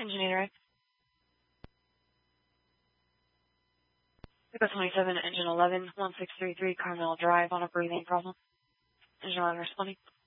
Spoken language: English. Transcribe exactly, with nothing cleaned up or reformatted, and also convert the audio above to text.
Engine eight, right. Echo twenty-seven, engine eleven, one six three three, Carmel Drive on a breathing problem. Engine eleven responding.